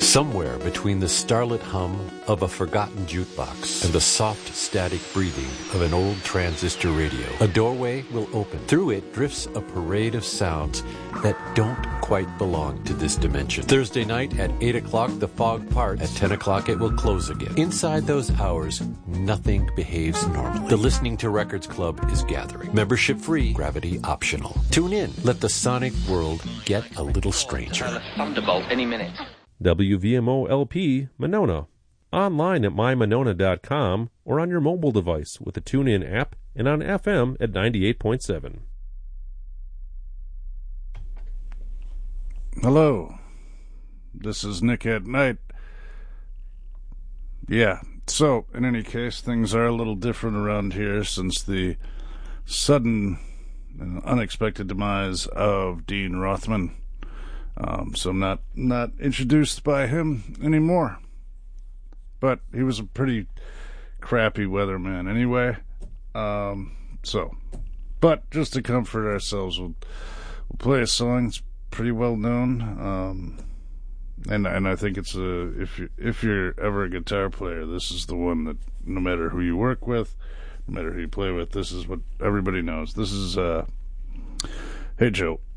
Somewhere between the starlit hum of a forgotten jukebox and the soft static breathing of an old transistor radio, a doorway will open. Through it drifts a parade of sounds that don't quite belong to this dimension. Thursday night at 8 o'clock, the fog parts. At 10 o'clock, it will close again. Inside those hours, nothing behaves normally. The Listening to Records Club is gathering. Membership free, gravity optional. Tune in. Let the sonic world get a little stranger. Thunderbolt any minute. WVMO LP, Monona. Online at mymonona.com or on your mobile device with the TuneIn app and on FM at 98.7. Hello. This is Nick at Night. Yeah, so, in any case, things are a little different around here since the sudden and unexpected demise of Dean Rothman. So I'm not introduced by him anymore. But he was a pretty crappy weatherman anyway. But just to comfort ourselves, we'll play a song that's pretty well known. And I think it's if you're ever a guitar player, this is the one that no matter who you work with, no matter who you play with, this is what everybody knows. This is Hey Joe.